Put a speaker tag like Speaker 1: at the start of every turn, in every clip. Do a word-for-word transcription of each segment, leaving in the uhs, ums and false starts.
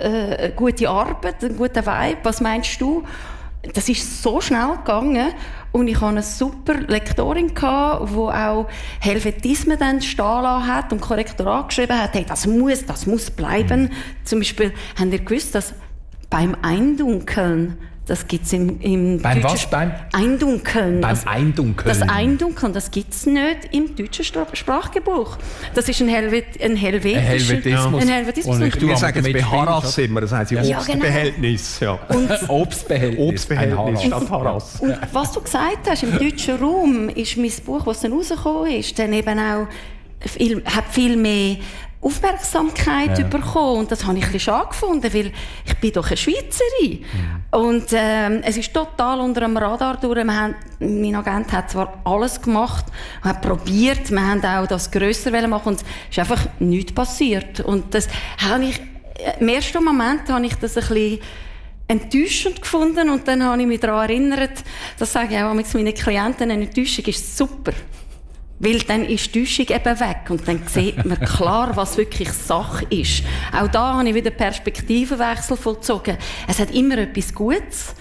Speaker 1: äh, eine gute Arbeit, einen guten Vibe, was meinst du? Das ist so schnell gegangen und ich hatte eine super Lektorin, die auch Helvetismen dann stehen lassen hat und Korrektorat geschrieben hat, hey, das muss, das muss bleiben. Mhm. Zum Beispiel, habt ihr gewusst, dass beim Eindunkeln, das gibt's im, im
Speaker 2: beim
Speaker 1: deutschen
Speaker 2: was? Beim
Speaker 1: Eindunkeln.
Speaker 2: Beim
Speaker 1: das,
Speaker 2: Eindunkeln.
Speaker 1: Das Eindunkeln, das gibt's nicht im deutschen Sprachgebrauch. Das ist ein, Helvet, ein, Helvetischer,
Speaker 2: ein Helvetismus.
Speaker 1: Ein Helvetismus.
Speaker 3: Und ich wir sagen es bei Harras immer, das heisst
Speaker 1: ja,
Speaker 3: Obstbehältnis.
Speaker 1: Genau.
Speaker 3: Ja.
Speaker 1: Und
Speaker 2: Obstbehältnis.
Speaker 3: Obstbehältnis statt Harras.
Speaker 1: Und was du gesagt hast, im deutschen Raum ist mein Buch, das dann rausgekommen ist, dann eben auch viel, hat viel mehr Aufmerksamkeit ja. bekommen. Und das habe ich ein bisschen schade gefunden, weil ich bin doch eine Schweizerin. Mhm. Und ähm, es ist total unter dem Radar durch. Wir haben, mein Agent hat zwar alles gemacht, hat probiert, wir haben auch das grösser machen und es ist einfach nichts passiert. Und das habe ich, im ersten Moment habe ich das ein bisschen enttäuschend gefunden und dann habe ich mich daran erinnert, das sage ich auch meinen Klienten, eine Enttäuschung ist super. Weil dann ist die Täuschung eben weg und dann sieht man klar, was wirklich Sache ist. Auch da habe ich wieder Perspektivenwechsel vollzogen. Es hat immer etwas Gutes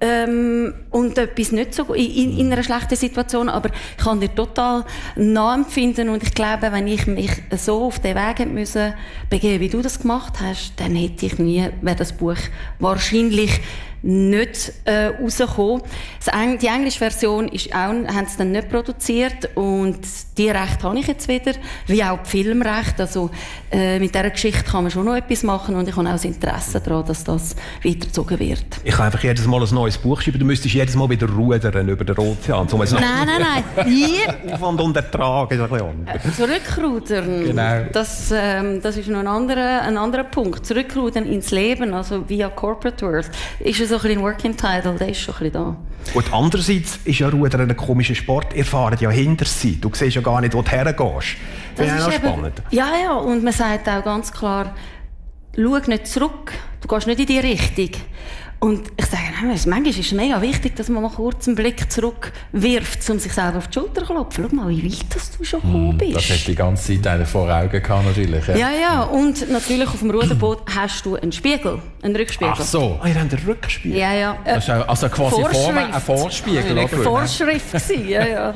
Speaker 1: ähm, und etwas nicht so in, in einer schlechten Situation, aber ich kann dir total nachempfinden und ich glaube, wenn ich mich so auf den Weg hätte müssen begeben, wie du das gemacht hast, dann hätte ich nie, wäre das Buch wahrscheinlich nicht äh, rausgekommen. Die englische Version ist auch, haben sie dann nicht produziert und die Rechte habe ich jetzt wieder, wie auch die Filmrechte. Also äh, mit dieser Geschichte kann man schon noch etwas machen und ich habe auch das Interesse daran, dass das weitergezogen wird.
Speaker 3: Ich kann einfach jedes Mal ein neues Buch schreiben, du müsstest jedes Mal wieder rudern über den Ozean. So
Speaker 1: nein, nein, nein, nie.
Speaker 3: Aufwand und Ertrag ist ein bisschen anders.
Speaker 1: Zurückrudern, genau. das, ähm, das ist noch ein anderer, ein anderer Punkt. Zurückrudern ins Leben, also via Corporate World, ist es so ein bisschen Working Title, der ist schon ein bisschen da.
Speaker 3: Und andererseits ist ja Rudern ein komischer Sport. Ihr fahrt ja hinter sie. Du siehst ja gar nicht, wo du hergehst. Das ist auch spannend.
Speaker 1: Eben, ja, ja, und man sagt auch ganz klar, schau nicht zurück, du gehst nicht in die Richtung. Und ich sage, manchmal ist es mega wichtig, dass man mal kurz einen Blick zurückwirft, um sich selber auf die Schulter zu klopfen. Schau mal, wie weit dass du schon gekommen bist.
Speaker 2: Das hast du die ganze Zeit eigentlich vor Augen gehabt, natürlich. Ja,
Speaker 1: ja, ja. Und natürlich auf dem Ruderboot hast du einen Spiegel, einen Rückspiegel.
Speaker 2: Ach so.
Speaker 3: Ah, ihr habt einen Rückspiegel?
Speaker 1: Ja, ja.
Speaker 2: Das ist also quasi vor, ein Vorspiegel.
Speaker 1: Eine Vorschrift gewesen, ja, ja.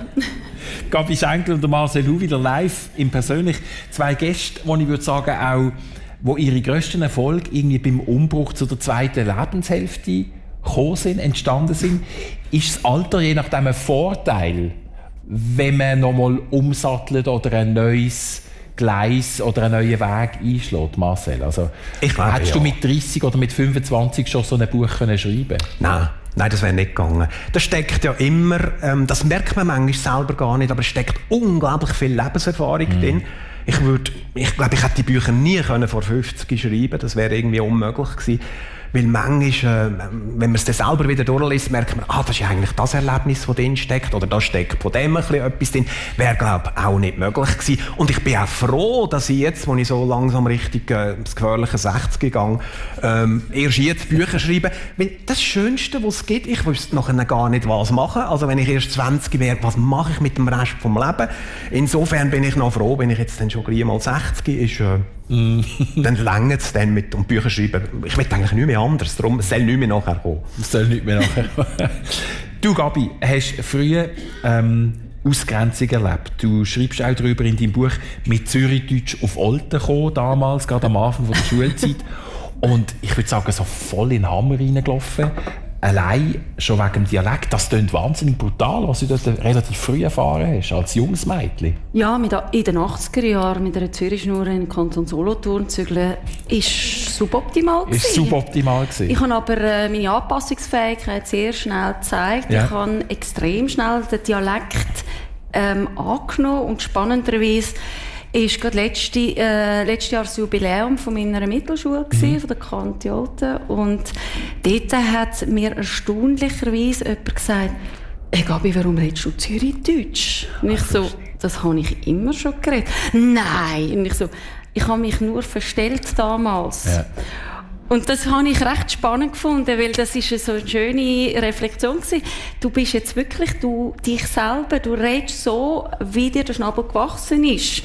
Speaker 4: Gabi Schenkel und Marcel Hu wieder live im Persönlich. Zwei Gäste, die ich würde sagen, auch wo ihre grössten Erfolge irgendwie beim Umbruch zu der zweiten Lebenshälfte gekommen sind, entstanden sind. Ist das Alter je nachdem ein Vorteil, wenn man nochmal umsattelt oder ein neues Gleis oder einen neuen Weg einschlägt, Marcel? Also,
Speaker 3: ich glaube,
Speaker 4: hättest du mit dreißig oder mit fünfundzwanzig schon so ein Buch können schreiben?
Speaker 3: Nein. Nein, das wäre nicht gegangen. Da steckt ja immer, ähm, das merkt man manchmal selber gar nicht, aber es steckt unglaublich viel Lebenserfahrung mm. drin. Ich würde, ich glaube, ich hätte die Bücher nie können vor fünfzig schreiben. Das wäre irgendwie unmöglich gewesen. Weil manchmal, äh, wenn man es dann selber wieder durchliest, merkt man, ah, das ist ja eigentlich das Erlebnis, das drin steckt. Oder da steckt von dem ein bisschen etwas drin. Wäre, glaube ich, auch nicht möglich gewesen. Und ich bin auch froh, dass ich jetzt, wo ich so langsam Richtung äh, das gefährliche sechzig gegangen ähm, erst jetzt Bücher schreibe. Weil das Schönste, was es gibt, ich wüsste nachher gar nicht, was machen. Also wenn ich erst zwanzig wäre, was mache ich mit dem Rest vom Leben? Insofern bin ich noch froh, wenn ich jetzt dann schon gleich mal sechzig ist, äh, Mm. dann längert es dann mit um Bücher schreiben. Ich will eigentlich nicht mehr anders, darum es soll nicht mehr nachher kommen.
Speaker 4: Es soll nicht mehr nachher kommen. Du, Gabi, hast früher ähm, Ausgrenzung erlebt. Du schreibst auch darüber in deinem Buch, mit Zürichdeutsch auf Olten gekommen, damals, gerade am Anfang von der Schulzeit. Und ich würde sagen, so voll in den Hammer reingelaufen. Allein schon wegen dem Dialekt, das klingt wahnsinnig brutal, was du dort relativ früh erfahren hast, als junges Mädchen.
Speaker 1: Ja, mit, in den achtziger Jahren mit einer Zürichschnur in den Kanton Solothurn zügeln, ist suboptimal gewesen.
Speaker 4: Ist suboptimal gewesen.
Speaker 1: Ich habe aber äh, meine Anpassungsfähigkeit sehr schnell gezeigt. Ja. Ich habe extrem schnell den Dialekt ähm, angenommen und spannenderweise ist gerade letzte, äh, letztes Jahr das Jubiläum von meiner Mittelschule gewesen, mhm. von der Kanti Olten. Und dort hat mir erstaunlicherweise jemand gesagt, hey Gabi, warum redest du Zürichdeutsch? Und ich so, das habe ich immer schon geredet. Nein! Und ich so, ich habe mich nur verstellt damals. Ja. Und das habe ich recht spannend gefunden, weil das ist so eine schöne Reflexion gewesen. Du bist jetzt wirklich du, dich selber, du redest so, wie dir der Schnabel gewachsen ist.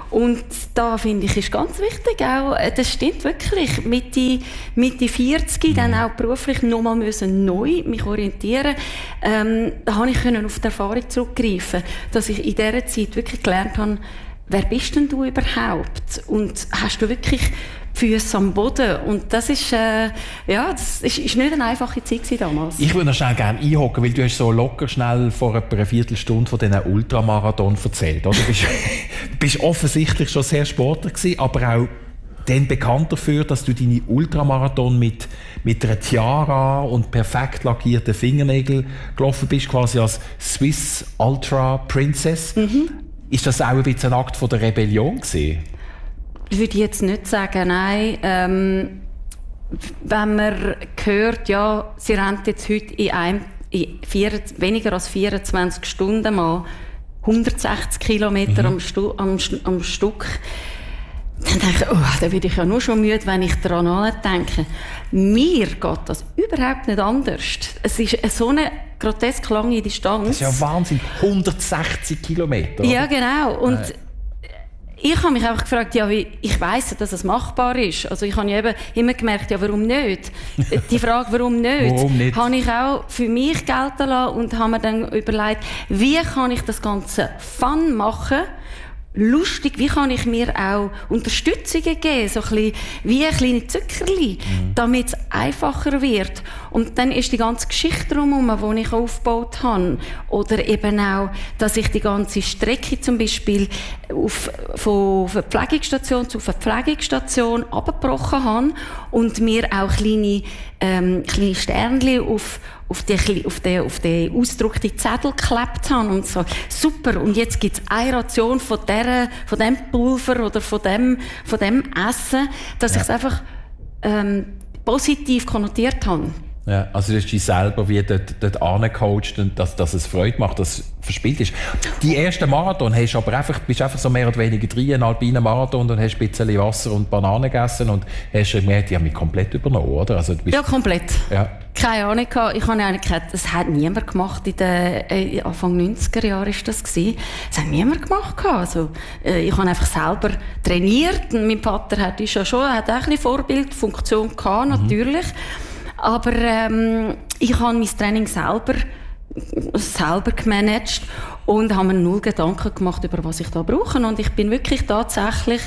Speaker 1: Und da finde ich, ist ganz wichtig auch, das stimmt wirklich, Mitte, Mitte vierzig, mhm. dann auch beruflich nochmal müssen neu mich orientieren. Ähm, da habe ich können auf die Erfahrung zurückgreifen, dass ich in dieser Zeit wirklich gelernt habe, wer bist denn du überhaupt? Und hast du wirklich Füße am Boden? Und das ist, äh, ja, das ist, ist nicht eine einfache Zeit damals.
Speaker 4: Ich würde noch schnell gerne einhocken, weil du hast so locker schnell vor etwa einer Viertelstunde von diesen Ultramarathon erzählt. Oder? Du bist, bist offensichtlich schon sehr Sportler gewesen, aber auch dann bekannt dafür, dass du deine Ultramarathon mit, mit einer Tiara und perfekt lackierten Fingernägeln gelaufen bist, quasi als Swiss Ultra Princess. Mhm. Ist das auch ein bisschen ein Akt von der Rebellion gewesen?
Speaker 1: Würde ich jetzt nicht sagen, nein. Ähm, wenn man hört, ja, sie rennt jetzt heute in, einem, in vier, weniger als vierundzwanzig Stunden mal hundertsechzig Kilometer mhm. am, Stu, am, am Stück, dann denke ich, oh, da werde ich ja nur schon müde, wenn ich daran denke. Mir geht das überhaupt nicht anders. Es ist so eine grotesk lange Distanz.
Speaker 4: Das ist ja Wahnsinn. hundertsechzig Kilometer.
Speaker 1: Ja, genau. Und Nein. ich habe mich einfach gefragt, ja, wie, ich weiss, dass es machbar ist. Also ich habe ja eben immer gemerkt, ja, warum nicht? Die Frage, warum nicht, warum nicht? habe ich auch für mich gelten lassen und habe mir dann überlegt, wie kann ich das Ganze fun machen, lustig, wie kann ich mir auch Unterstützungen geben, so ein bisschen wie ein kleine Zuckerli, mhm. damit es einfacher wird. Und dann ist die ganze Geschichte drumherum, die ich aufgebaut habe. Oder eben auch, dass ich die ganze Strecke zum Beispiel auf, von einer Pflegungsstation zu einer Pflegungsstation abgebrochen habe und mir auch kleine, ähm, kleine Sternchen auf auf den, auf den, auf den ausgedruckten Zettel geklebt habe und so, super, und jetzt gibt's eine Ration von der, von dem Pulver oder von dem, von dem Essen, dass ja. ich es einfach, ähm, positiv konnotiert habe.
Speaker 4: Ja, also du hast dich selber wie dort, dort angecoacht und dass, dass es Freude macht, dass es verspielt ist. Die ersten Marathon hast aber einfach, bist einfach so mehr oder weniger drin, einen alpinen Marathon, und hast ein bisschen Wasser und Bananen gegessen und hast gemerkt, die haben mich komplett übernommen, oder? Also, du bist,
Speaker 1: ja, komplett.
Speaker 4: Ja.
Speaker 1: Keine Ahnung gehabt. Ich habe eigentlich gedacht, das hat niemand gemacht in den äh, Anfang neunziger Jahren ist das gewesen. Das hat niemand gemacht gehabt. Also, äh, ich habe einfach selber trainiert. Und mein Vater hat schon schon, hat auch ein bisschen Vorbildfunktion gehabt, natürlich. Mhm. Aber ähm, ich habe mein Training selber selber gemanagt und habe mir null Gedanken gemacht, über was ich da brauche. Und ich bin wirklich tatsächlich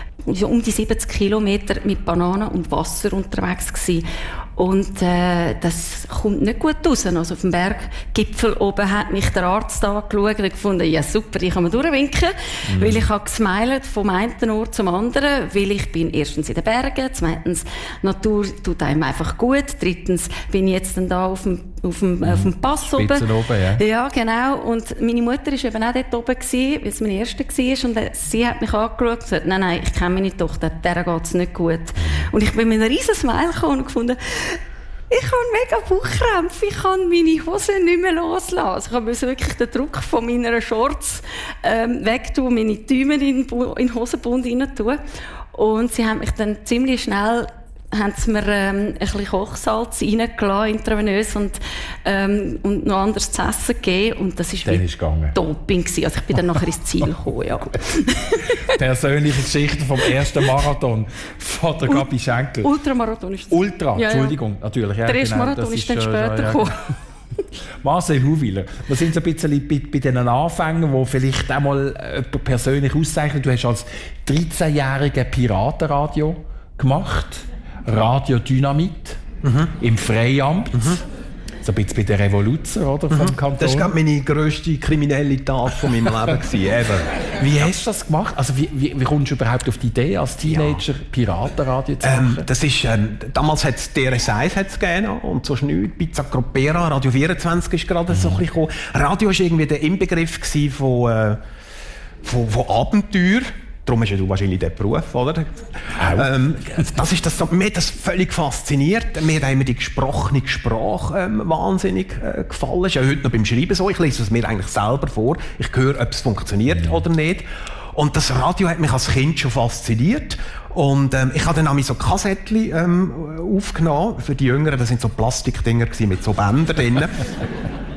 Speaker 1: um die siebzig Kilometer mit Bananen und Wasser unterwegs gewesen. Und äh, das kommt nicht gut raus. Also auf dem Berggipfel oben hat mich der Arzt angeschaut und gefunden, ja super, ich kann mir durchwinken, mhm. weil ich habe gesmilet vom einen Ort zum anderen, weil ich bin erstens in den Bergen, zweitens, Natur tut einem einfach gut, drittens bin ich jetzt dann da auf dem, auf dem, mhm. auf dem Pass oben.
Speaker 4: oben ja.
Speaker 1: ja, genau. Und meine Mutter war eben auch dort oben gewesen, weil es meine erste war, und sie hat mich angeschaut und gesagt, nein, nein, ich kenne meine Tochter, der geht es nicht gut. Und ich bin mit einem riesen Smile gekommen und gefunden, ich habe mega Bauchkrämpfe, ich kann meine Hosen nicht mehr loslassen. Ich musste wirklich den Druck von meiner Shorts ähm, wegtun, meine Däume in den Hosenbund rein tun. Und sie haben mich dann ziemlich schnell haben sie mir ähm, ein bisschen Kochsalz reingelassen, intravenös, und, ähm, und noch anderes zu essen gegeben. Und das ist wie Doping gewesen. Also ich bin dann nachher ins Ziel gekommen, ja.
Speaker 4: Persönliche Geschichte vom ersten Marathon von der Gabi Schenkel.
Speaker 1: Ultramarathon ist das.
Speaker 4: Ultra, ja, Entschuldigung, ja. natürlich. Ja,
Speaker 1: der erste genau, Marathon ist dann ist, später ja, gekommen. Ja.
Speaker 4: Marcel Huwiler, wir sind so ein bisschen bei, bei diesen Anfängen, die vielleicht auch mal jemand persönlich auszeichnet. Du hast als dreizehnjähriger Piratenradio gemacht. Radio Dynamit mhm. im Freiamt. Mhm. So ein bisschen bei der Revolution, oder, vom mhm. Kanton.
Speaker 3: Das war meine grösste kriminelle Tat von meinem Leben gewesen,
Speaker 4: Wie hast du das gemacht? Also wie, wie, wie kommst du überhaupt auf die Idee, als Teenager ja. Piratenradio zu machen?
Speaker 3: Ähm, das ist, ähm, damals hat es D R S eins gegeben und so schnell Pizza Gropera, Radio vierundzwanzig ist gerade mhm. so ein bisschen gekommen. Radio war irgendwie der Inbegriff von, äh, von, von Abenteuer. Darum hast ja du wahrscheinlich diesen Beruf, oder? Ähm, das ist das so, mir hat das völlig fasziniert. Mir hat immer die gesprochene Sprache ähm, wahnsinnig äh, gefallen. Ist ja heute noch beim Schreiben so. Ich lese es mir eigentlich selber vor. Ich höre, ob es funktioniert ja. oder nicht. Und das Radio hat mich als Kind schon fasziniert. Und ähm, ich habe dann auch so Kassettchen ähm, aufgenommen. Für die Jüngeren, das sind so Plastikdinger mit so Bändern drin.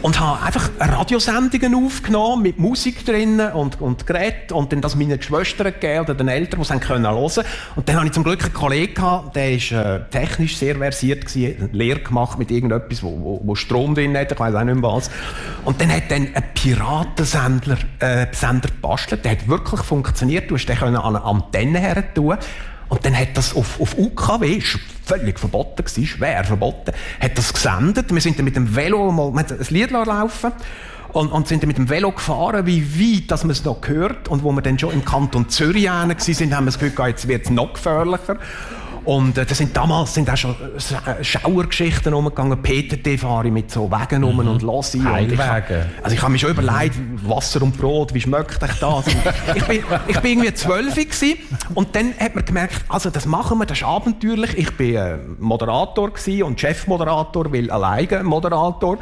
Speaker 3: und habe einfach Radiosendungen aufgenommen mit Musik drinnen und, und Gerät und dann das meinen Geschwistern gegeben oder den Eltern, die es können hören. Und dann hatte ich zum Glück einen Kollegen gehabt, der ist äh, technisch sehr versiert gewesen, eine Lehre gemacht mit irgendetwas, wo, wo, wo Strom drin hat, ich weiss auch nicht mehr was. Und dann hat dann ein Piratensender äh, Sender gebastelt, der hat wirklich funktioniert, du hast den können an eine Antenne her tun. Und dann hat das auf, auf U K W, ist völlig verboten gewesen, schwer verboten, hat das gesendet. Wir sind dann mit dem Velo mal, wir haben ein Lied laufen und, und sind dann mit dem Velo gefahren, wie weit, dass man es noch gehört. Und wo wir dann schon im Kanton Zürich waren, haben wir das Gefühl gehabt, jetzt wird es noch gefährlicher. Und äh, das sind damals sind auch schon äh, Schauergeschichten umgegangen. Peter T. fahre ich mit so Wegen um mhm. und lasse ich. Und ich hab, also ich habe mir schon überlegt, Wasser und Brot, wie schmeckt euch das? ich, bin, ich bin irgendwie zwölf gewesen, und dann hat man gemerkt, also das machen wir, das ist abenteuerlich. Ich bin äh, Moderator gewesen und Chefmoderator, weil alleine Moderator.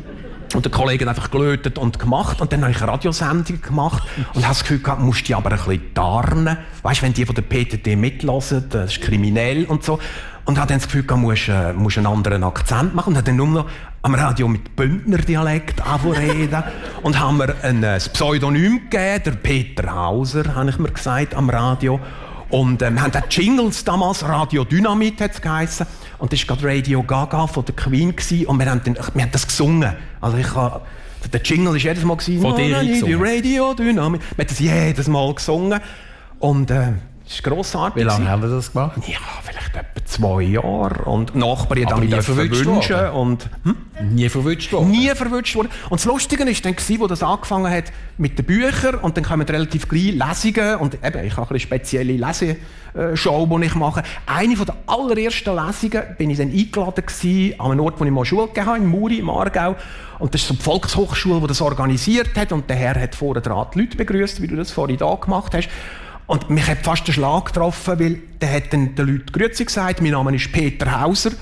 Speaker 3: Und der Kollege hat einfach gelötet und gemacht. Und dann habe ich eine Radiosendung gemacht und habe das Gefühl gehabt, musst die aber ein bisschen tarnen. Weißt du, wenn die von der P T T mitlassen, das ist kriminell und so. Und habe dann das Gefühl gehabt, musst, äh, musst einen anderen Akzent machen. Und habe dann nur noch am Radio mit Bündner Dialekt reden. Und haben mir ein äh, Pseudonym gegeben, der Peter Hauser, habe ich mir gesagt, am Radio. Und ähm, wir haben auch Jingles damals, Radio Dynamit hat es geheissen. Und das war gerade Radio Gaga von der Queen gewesen. Und wir haben, den, wir haben das gesungen. Also ich habe, der Jingle war jedes Mal gewesen,
Speaker 4: von dir gesungen.
Speaker 3: Radio Dynamit. Wir haben das jedes Mal gesungen. Und äh, das ist grossartig.
Speaker 2: Wie lange haben wir das gemacht?
Speaker 3: Ja, vielleicht etwa zwei Jahre. Und Nachbarn
Speaker 2: haben
Speaker 3: mich verwünschen. Und, hm?
Speaker 2: Nie verwünscht worden?
Speaker 3: Nie verwünscht worden. Und das Lustige war dann, wo das angefangen hat mit den Büchern. Und dann kommen relativ gleich Lesungen. Und eben, ich habe eine spezielle Leseshow, die ich mache. Eine der allerersten Lesungen bin ich dann eingeladen gewesen, an einem Ort, wo ich mal Schule gegeben habe, in Muri, im Aargau. Und das ist so die Volkshochschule, die das organisiert hat. Und der Herr hat vorher dran die Leute begrüßt, wie du das vorhin da gemacht hast. Und mich hat fast der Schlag getroffen, weil der hat dann den Leuten Grüezi gesagt, mein Name ist Peter Hauser.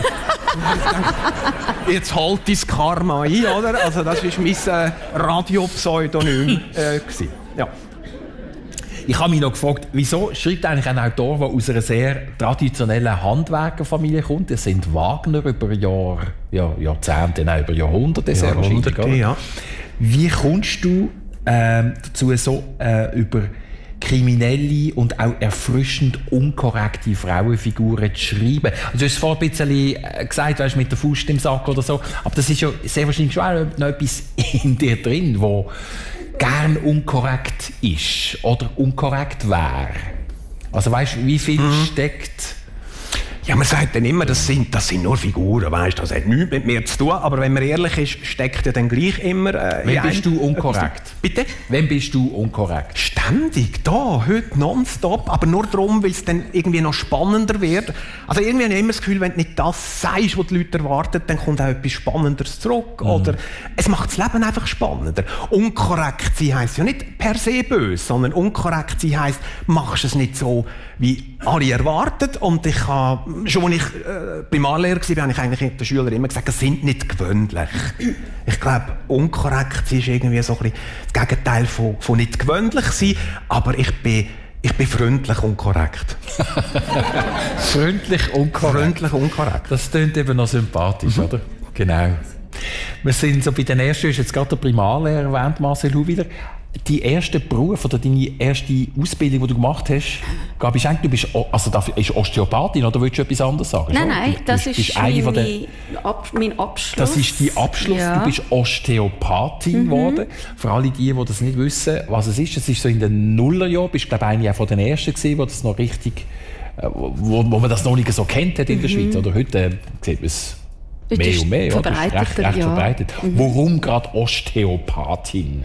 Speaker 3: Jetzt halt dein Karma ein, oder? Also das war mein äh, Radio-Pseudonym. Äh, ja.
Speaker 4: Ich habe mich noch gefragt, wieso schreibt eigentlich ein Autor, der aus einer sehr traditionellen Handwerkerfamilie kommt? Das sind Wagner über Jahr, ja, Jahrzehnte, nein, über Jahrhunderte sehr
Speaker 3: Jahrhunderte,
Speaker 4: wahrscheinlich.
Speaker 3: Ja.
Speaker 4: Wie kommst du ähm, dazu, so äh, über kriminelle und auch erfrischend unkorrekte Frauenfiguren zu schreiben? Also du hast vorhin ein bisschen gesagt, weißt, mit der Faust im Sack oder so, aber das ist ja sehr wahrscheinlich schon noch etwas in dir drin, wo gern unkorrekt ist oder unkorrekt wäre. Also weißt du, wie viel mhm. steckt...
Speaker 3: Ja, man sagt dann immer, das sind, das sind nur Figuren, weißt, das hat nichts mit mir zu tun, aber wenn man ehrlich ist, steckt ja dann gleich immer... Äh,
Speaker 4: Wenn bist du unkorrekt?
Speaker 3: Bitte?
Speaker 4: Wenn bist du unkorrekt?
Speaker 3: Ständig, da, heute nonstop, aber nur darum, weil es dann irgendwie noch spannender wird. Also irgendwie habe ich immer das Gefühl, wenn du nicht das sagst, was die Leute erwarten, dann kommt auch etwas Spannenderes zurück. Mhm. Oder es macht das Leben einfach spannender. Unkorrekt sein heisst ja nicht per se böse, sondern unkorrekt sein heisst, machst es nicht so, wie alle erwarten. Und ich habe, schon als ich äh, Primarlehrer war, habe ich eigentlich den Schülern immer gesagt, es sind nicht gewöhnlich. Ich glaube, unkorrekt sein ist irgendwie so ein bisschen das Gegenteil von, von nicht gewöhnlich sein, aber ich bin, ich bin freundlich unkorrekt.
Speaker 4: Freundlich unkorrekt?
Speaker 3: Freundlich unkorrekt.
Speaker 4: Das klingt eben noch sympathisch, mhm. oder? Genau. Wir sind so bei den ersten, du hast jetzt gerade der Primarlehrer erwähnt, Marcel Huwiler. Die erste Beruf oder deine erste Ausbildung, die du gemacht hast, Gabi Schenk, du bist, also das ist Osteopathin, oder willst du etwas anderes sagen?
Speaker 1: Nein, nein,
Speaker 4: du,
Speaker 1: das
Speaker 4: bist,
Speaker 1: ist
Speaker 4: bist eine
Speaker 1: meine,
Speaker 4: der,
Speaker 1: Ab, mein Abschluss.
Speaker 4: Das ist dein Abschluss, ja. Du bist Osteopathin geworden. Mhm. Für alle die, die das nicht wissen, was es ist, es ist so in den Nullerjahren, bist glaube ich eine von den ersten gewesen, wo das noch richtig, wo, wo man das noch nicht so kennt hat in der mhm. Schweiz, oder heute äh, sieht man es mehr und mehr, oder? Recht, recht ja. verbreitet. Mhm. Warum gerade Osteopathin?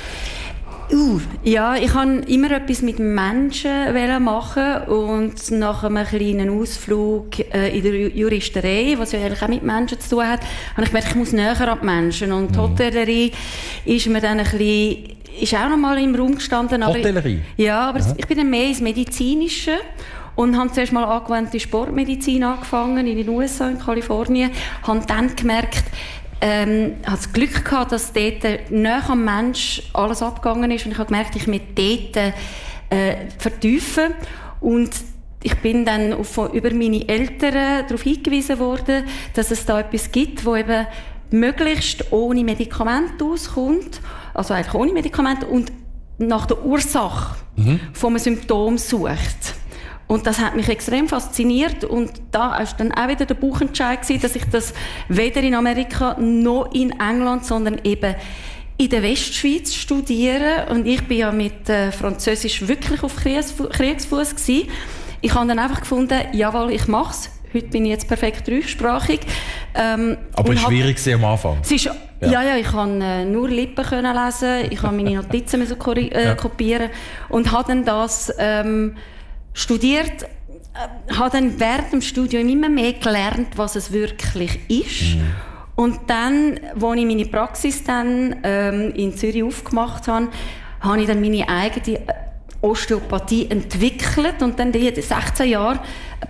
Speaker 1: Uh, ja, ich wollte immer etwas mit Menschen machen und nach einem kleinen Ausflug äh, in der Juristerei, was ja eigentlich auch mit Menschen zu tun hat, habe ich gemerkt, ich muss näher an die Menschen. Und die mhm. Hotellerie ist mir dann ein bisschen, ist auch noch mal im Raum gestanden. Aber
Speaker 4: Hotellerie?
Speaker 1: Ich, ja, aber ja. ich bin dann mehr ins Medizinische und habe zuerst mal angewandte Sportmedizin angefangen in den U S A, in Kalifornien. Habe dann gemerkt, Ähm, ich hatte das Glück gehabt, dass dort nahe am Mensch alles abgegangen ist und ich habe gemerkt, ich möchte dort äh, vertiefen und ich bin dann auf, über meine Eltern darauf hingewiesen worden, dass es da etwas gibt, wo eben möglichst ohne Medikamente auskommt, also eigentlich ohne Medikamente, und nach der Ursache mhm. von einem Symptom sucht. Und das hat mich extrem fasziniert. Und da war dann auch wieder der Bauchentscheid gewesen, dass ich das weder in Amerika noch in England, sondern eben in der Westschweiz studiere. Und ich bin ja mit äh, Französisch wirklich auf Kriegsfuß gewesen. Ich habe dann einfach gefunden, jawohl, ich mache es. Heute bin ich jetzt perfekt dreisprachig. Ähm,
Speaker 4: Aber es war schwierig am Anfang.
Speaker 1: Es ist, ja. ja, ja, ich konnte äh, nur Lippen können lesen, ich konnte meine Notizen müssen korri- äh, ja. kopieren und habe dann das ähm, studiert, äh, habe dann während dem Studium immer mehr gelernt, was es wirklich ist. Mhm. Und dann, als ich meine Praxis dann ähm, in Zürich aufgemacht habe, habe ich dann meine eigene Osteopathie entwickelt und dann die sechzehn Jahre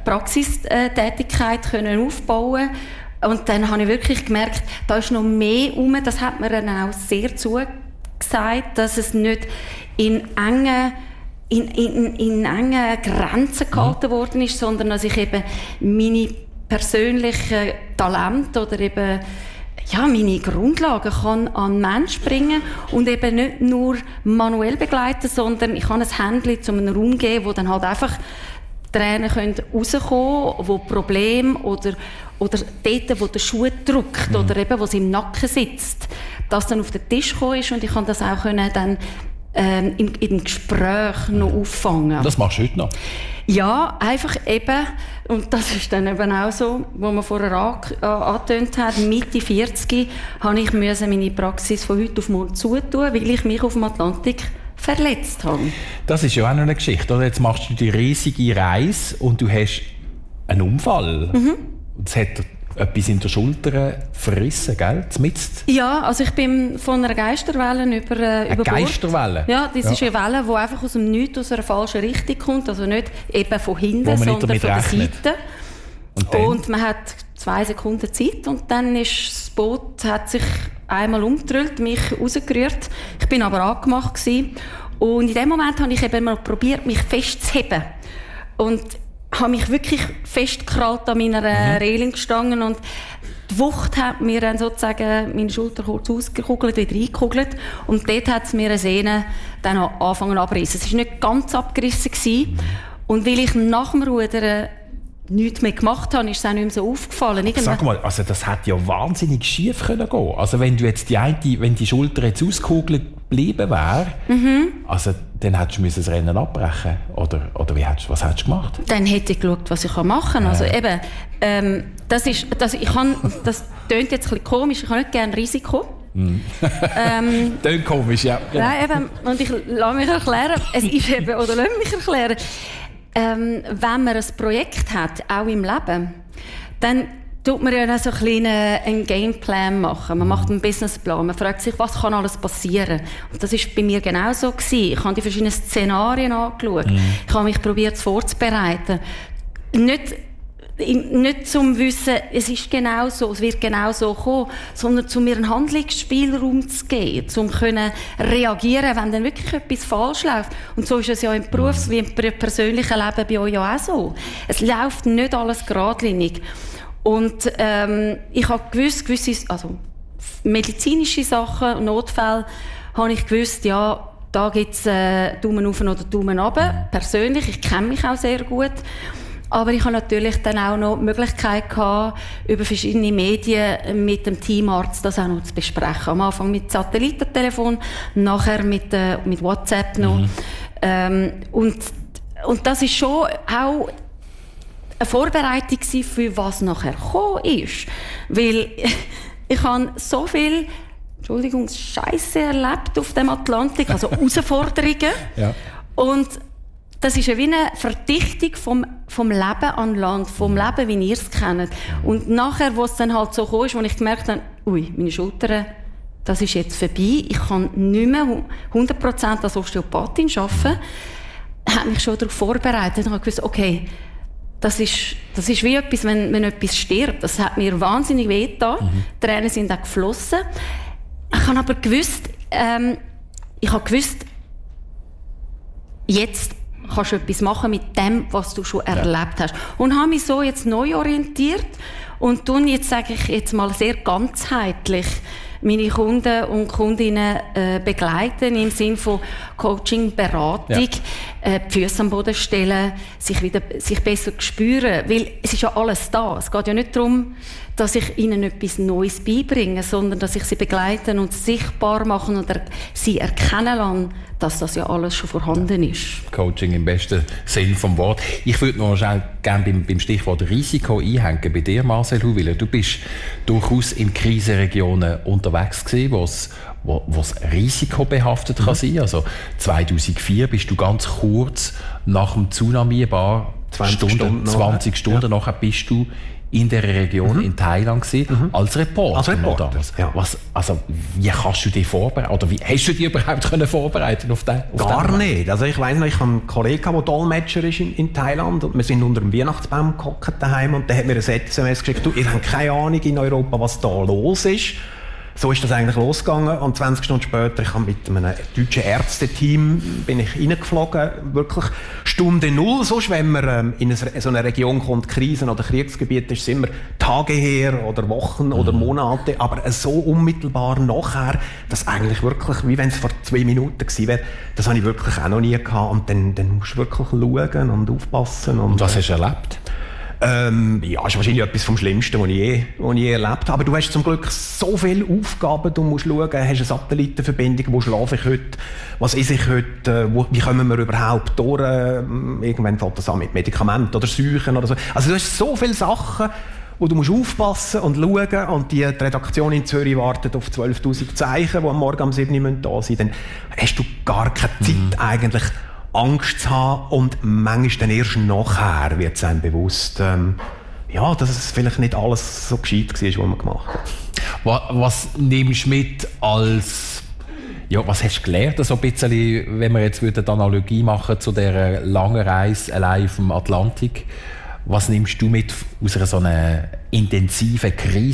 Speaker 1: Praxistätigkeit können aufbauen. Und dann habe ich wirklich gemerkt, da ist noch mehr rum. Das hat mir dann auch sehr zugesagt, dass es nicht in engen, in, in, in engen Grenzen gehalten worden ist, sondern dass ich eben meine persönlichen Talente oder eben ja, meine Grundlagen kann an den Menschen bringen und eben nicht nur manuell begleiten, sondern ich kann ein Händchen zu einem Raum geben, wo dann halt einfach Tränen rauskommen können, wo Probleme oder, oder dort, wo der Schuh drückt mhm. oder eben, wo es im Nacken sitzt, das dann auf den Tisch gekommen ist und ich kann das auch können dann ähm, im, im Gespräch noch auffangen.
Speaker 4: Das machst du heute noch?
Speaker 1: Ja, einfach eben, und das ist dann eben auch so, wo man vorher angetönt hat, Mitte vierzig habe ich meine Praxis von heute auf morgen zutun, weil ich mich auf dem Atlantik verletzt habe.
Speaker 4: Das ist ja auch noch eine Geschichte, oder? Jetzt machst du die riesige Reise und du hast einen Unfall. Mhm. Und es hat etwas in der Schulter verrissen, gell? Zmitzt.
Speaker 1: Ja, also ich bin von einer Geisterwelle über, äh,
Speaker 4: eine
Speaker 1: über Bord.
Speaker 4: Geisterwelle?
Speaker 1: Ja, das ja. ist eine Welle, die einfach aus dem Nichts, aus einer falschen Richtung kommt. Also nicht eben von hinten, sondern von der Seite. Und, und man hat zwei Sekunden Zeit und dann ist das Boot hat sich einmal umgedrückt, mich rausgerührt. Ich bin aber angemacht gewesen. Und in dem Moment habe ich eben mal probiert, mich festzuheben. Und habe mich wirklich festgekrallt an meiner mhm. Reling gestanden und die Wucht hat mir dann sozusagen meine Schulter kurz ausgekugelt, wieder eingekugelt und dort hat es mir eine Sehne dann angefangen abzurissen. Es war nicht ganz abgerissen gewesen. Und weil ich nach dem Rudern nichts mehr gemacht habe, ist es auch nicht mehr so aufgefallen. Irgendwann
Speaker 4: Sag mal, also das hätte ja wahnsinnig schief können gehen. Also wenn du jetzt die eine, wenn die Schulter jetzt ausgekugelt geblieben wäre, mhm. also dann hättest du das Rennen abbrechen oder oder wie hättest, was hättest du gemacht?
Speaker 1: Dann hätte ich geschaut, was ich machen kann. Also eben, ähm, das ist, das, ich kann, das klingt jetzt ein bisschen komisch, ich habe nicht gerne Risiko.
Speaker 4: Mm. ähm, Tönt komisch, ja. Genau.
Speaker 1: Ja, eben, und ich lasse mich erklären, es ist eben, oder lass mich erklären, ähm, wenn man ein Projekt hat, auch im Leben, dann tut man ja so ein kleinen einen Gameplan machen. Man macht einen Businessplan. Man fragt sich, was kann alles passieren? Und das war bei mir genau so gewesen. Ich habe die verschiedenen Szenarien angeschaut. Mm. Ich habe mich probiert vorzubereiten. Nicht Nicht zum Wissen, es ist genau so, es wird genau so kommen, sondern um mir einen Handlungsspielraum zu geben, um können reagieren, wenn dann wirklich etwas falsch läuft. Und so ist es ja im Berufs- wie im persönlichen Leben bei euch ja auch so. Es läuft nicht alles geradlinig. Und ähm, ich habe gewusst, gewisse, also medizinische Sachen, Notfälle, habe ich gewusst, ja, da gibt es äh, Daumen auf oder Daumen runter. Persönlich, ich kenne mich auch sehr gut. Aber ich hatte natürlich dann auch noch die Möglichkeit gehabt, über verschiedene Medien mit dem Teamarzt das auch noch zu besprechen. Am Anfang mit Satellitentelefon, nachher mit, äh, mit WhatsApp noch. Mhm. Ähm, und, und das ist schon auch eine Vorbereitung für was nachher gekommen ist. Weil ich habe so viel, Entschuldigung, Scheiße erlebt auf dem Atlantik, also Herausforderungen. Ja. Und das ist ja wie eine Verdichtung vom, vom Leben an Land, vom Leben, wie ihr es kennt. Und nachher, wo es dann halt so kam, ist, wo ich gemerkt habe, ui, meine Schultern, das ist jetzt vorbei, ich kann nicht mehr hundert Prozent als Osteopathin arbeiten, habe mich schon darauf vorbereitet und habe gewusst, okay, das ist, das ist wie etwas, wenn, wenn etwas stirbt. Das hat mir wahnsinnig wehgetan. Mhm. Die Tränen sind auch geflossen. Ich habe aber gewusst, ähm, ich habe gewusst, jetzt kannst du etwas machen mit dem, was du schon ja. erlebt hast. Und habe mich so jetzt neu orientiert und tun jetzt, sage ich jetzt mal, sehr ganzheitlich meine Kunden und Kundinnen äh, begleiten im Sinne von Coaching, Beratung, ja. äh, die Füße am Boden stellen, sich wieder sich besser spüren, weil es ist ja alles da. Es geht ja nicht darum, dass ich ihnen etwas Neues beibringe, sondern dass ich sie begleiten und sichtbar machen und er, sie erkennen lasse, dass das ja alles schon vorhanden ist.
Speaker 4: Coaching im besten Sinn vom Wort. Ich würde noch schnell gerne beim, beim Stichwort Risiko einhängen bei dir, Marcel Huwiler. Du bist durchaus in Krisenregionen unterwegs gewesen, wo es wo, wo's risikobehaftet mhm. kann sein. Also zweitausendvier bist du ganz kurz nach dem Tsunami, ein paar
Speaker 3: zwanzig
Speaker 4: Stunden,
Speaker 3: Stunden,
Speaker 4: zwanzig Stunden ja. nachher bist du in der Region mhm. in Thailand gewesen, mhm. als Reporter.
Speaker 3: Als Reporter,
Speaker 4: ja. Was, also, wie kannst du dich vorbereiten? Oder wie hast du dich überhaupt können vorbereiten auf den? Auf
Speaker 3: Gar
Speaker 4: den
Speaker 3: nicht. Also ich weiss noch, ich habe einen Kollegen, der Dolmetscher ist in, in Thailand, und wir sind unter dem Weihnachtsbaum gehockt daheim, und der hat mir ein S M S geschickt, du, ihr habt keine Ahnung in Europa, was da los ist. So ist das eigentlich losgegangen, und zwanzig Stunden später, ich habe mit einem deutschen Ärzteteam bin ich reingeflogen, wirklich Stunde null. Sonst, wenn man ähm, in eine, so eine Region kommt, Krisen- oder Kriegsgebiet, ist es immer Tage her oder Wochen mhm. oder Monate, aber so unmittelbar nachher, dass eigentlich wirklich, wie wenn es vor zwei Minuten gewesen wäre, das habe ich wirklich auch noch nie gehabt, und dann, dann musst du wirklich schauen und aufpassen. Und,
Speaker 4: und was hast du erlebt?
Speaker 3: Ähm, ja, das ist wahrscheinlich etwas vom Schlimmsten, was ich je, was ich je erlebt habe. Aber du hast zum Glück so viele Aufgaben. Du musst schauen, hast eine Satellitenverbindung, wo schlafe ich heute, was esse ich heute, wo, wie kommen wir überhaupt durch. Ähm, irgendwann fängt das an mit Medikamenten oder Seuchen oder so. Also du hast so viele Sachen, wo du musst aufpassen und schauen, und die, die Redaktion in Zürich wartet auf zwölftausend Zeichen, die am Morgen um sieben Uhr da sind. Dann hast du gar keine Zeit mhm. eigentlich, Angst zu haben, und manchmal dann erst nachher wird es einem bewusst, ähm, ja, dass es vielleicht nicht alles so gescheit war, was man gemacht hat.
Speaker 4: Was, was nimmst du mit als, ja, was hast du gelernt, so ein bisschen, wenn wir jetzt eine Analogie machen zu dieser langen Reise allein auf dem Atlantik, was nimmst du mit aus einer so einer intensiven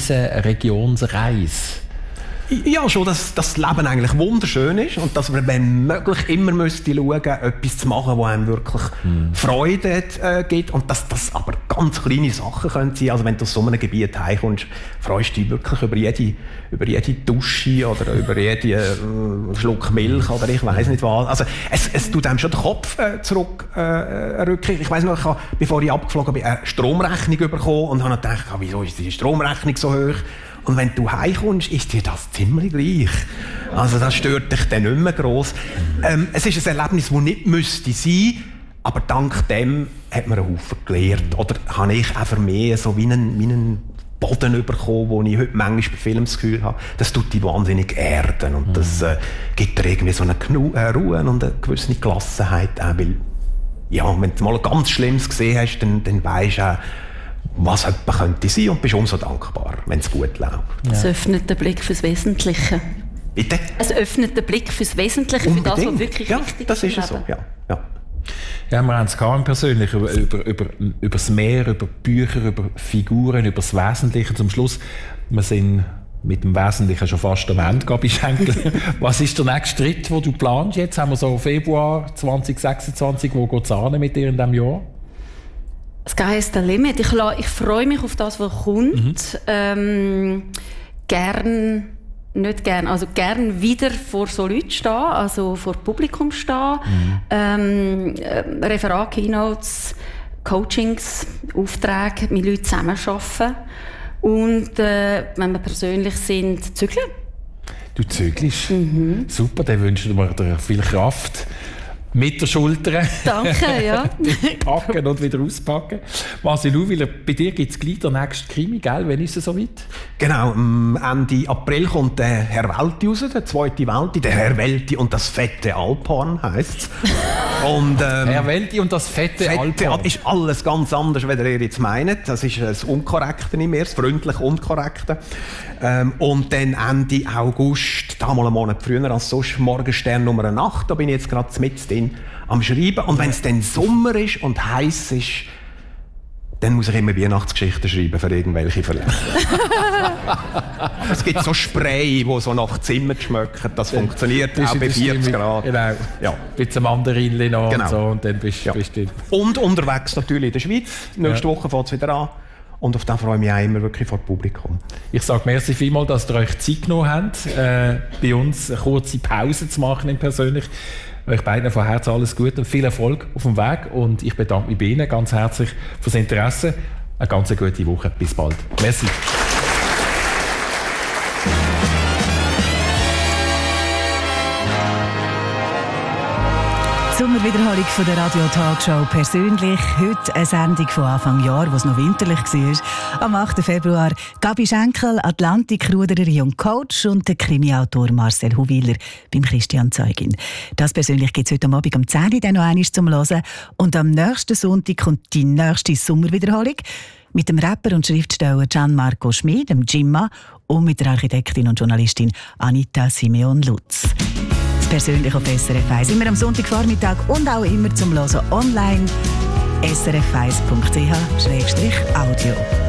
Speaker 4: Krisenregionsreise?
Speaker 3: Ja, schon, dass, dass das Leben eigentlich wunderschön ist, und dass man, wenn möglich, immer müsste schauen, etwas zu machen, was einem wirklich mm. Freude äh, gibt, und dass das aber ganz kleine Sachen können sein. Also wenn du aus so einem Gebiet heimkommst, freust du dich wirklich über jede, über jede Dusche oder über jeden äh, Schluck Milch oder ich weiss nicht was. Also es, es tut einem schon den Kopf äh, zurückrücken. Äh, ich weiss noch, ich habe, bevor ich abgeflogen bin, eine Stromrechnung bekommen und habe gedacht, ah, wieso ist die Stromrechnung so hoch? Und wenn du heimkommst, ist dir das ziemlich gleich. Also das stört dich dann nicht mehr gross. Ähm, es ist ein Erlebnis, das nicht müsste sein, aber dank dem hat man einen Haufen gelernt. Oder habe ich einfach mehr so wie einen, wie einen Boden bekommen, wo ich heute manchmal bei Filmen das Gefühl habe, das tut dich wahnsinnig erden. Und das äh, gibt dir irgendwie so eine Knu- äh, Ruhe und eine gewisse Gelassenheit. Auch, weil, ja, wenn du mal ganz Schlimmes gesehen hast, dann, dann weisst du auch, was jemand könnte sein, und bist umso dankbar, wenn es gut läuft.
Speaker 1: Ja. Es öffnet den Blick fürs Wesentliche.
Speaker 3: Bitte?
Speaker 1: Es öffnet den Blick fürs Wesentliche,
Speaker 3: Unbedingt.
Speaker 1: für das, was wirklich
Speaker 3: ja,
Speaker 1: wichtig
Speaker 3: das
Speaker 1: ist.
Speaker 3: Das ist so, ja. ja.
Speaker 4: Ja, wir haben es gehabt, persönlich über, über, über, über das Meer, über Bücher, über Figuren, über das Wesentliche. Zum Schluss, wir sind mit dem Wesentlichen schon fast am Ende, Gabi Schenkel. Was ist der nächste Schritt, den du planst? Jetzt haben wir so Februar zwanzig sechsundzwanzig, wo geht es an mit dir in diesem Jahr?
Speaker 1: Sky is the limit. Ich, ich freue mich auf das, was kommt. Mhm. Ähm, gern, nicht gern, also gern wieder vor so Leuten stehen, also vor Publikum stehen. Mhm. Ähm, äh, Referat, Keynotes, Coachings, Aufträge, mit Leuten zusammenarbeiten. Und äh, wenn wir persönlich sind, zügeln.
Speaker 4: Du zügelst? Mhm. Super, dann wünschen wir dir viel Kraft. Mit der Schulter.
Speaker 1: Danke, ja.
Speaker 4: Packen und wieder auspacken. Marcel Huwiler, bei dir gibt es gleich den nächsten Krimi, gell? Wann ist es soweit?
Speaker 3: Genau, Ende April kommt der Herr Welti raus, der zweite Welti. Der Herr Welti und das fette Alphorn heisst es. Und, ähm,
Speaker 4: Herr Welti und das fette, fette Alphorn.
Speaker 3: Ist alles ganz anders, als ihr jetzt meint. Das ist das Unkorrekte im Erst, freundlich Unkorrekte. Ähm, und dann Ende August, da mal einen Monat früher als sonst, Morgenstern Nummer acht, da bin ich jetzt gerade mit drin am Schreiben. Und wenn es dann Sommer ist und heiß ist, dann muss ich immer Weihnachtsgeschichten schreiben für irgendwelche Verlage. Es gibt so Spray, die so nach Zimmer schmecken. Das funktioniert das auch bei vierzig Grad.
Speaker 4: Genau. Ja. Ein bisschen Mandarinli noch genau. Und so, und dann bist,
Speaker 3: ja.
Speaker 4: bist du...
Speaker 3: Und unterwegs natürlich in der Schweiz. Nächste ja. Woche fängt es wieder an. Und auf das freue ich mich auch immer wirklich vor Publikum.
Speaker 4: Ich sage merci vielmals, dass ihr euch Zeit genommen habt, äh, bei uns eine kurze Pause zu machen im Persönlich. Euch beiden von Herzen alles Gute und viel Erfolg auf dem Weg. Und ich bedanke mich bei Ihnen ganz herzlich fürs Interesse. Eine ganz gute Woche. Bis bald. Merci.
Speaker 5: Sommerwiederholung von der Radio-Talkshow persönlich. Heute eine Sendung von Anfang Jahr, wo es noch winterlich war. Am achten Februar Gabi Schenkel, Atlantikrudererin und Coach, und der Krimiautor Marcel Huwiler beim Christian Zeugin. Das persönlich gibt es heute Abend um zehn Uhr dann noch einmal zum Hören. Und am nächsten Sonntag kommt die nächste Sommerwiederholung mit dem Rapper und Schriftsteller Gianmarco Schmid, dem Jimma, und mit der Architektin und Journalistin Anita Simeon-Lutz. Persönlich auf S R F eins. Immer am Sonntagvormittag und auch immer zum Hören online. S R F eins Punkt C H Audio